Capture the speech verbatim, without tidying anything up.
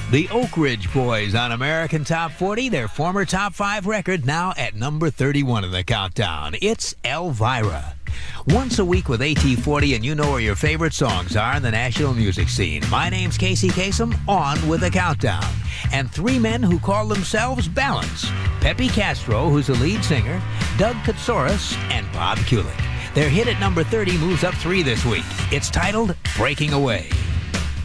The Oak Ridge Boys on American Top forty, their former Top five record now at number thirty-one in the countdown. It's Elvira. Once a week with A T forty, and you know where your favorite songs are in the national music scene. My name's Casey Kasem, on with the countdown. And three men who call themselves Balance. Pepe Castro, who's the lead singer, Doug Katsouris, and Bob Kulick. Their hit at number thirty moves up three this week. It's titled Breaking Away.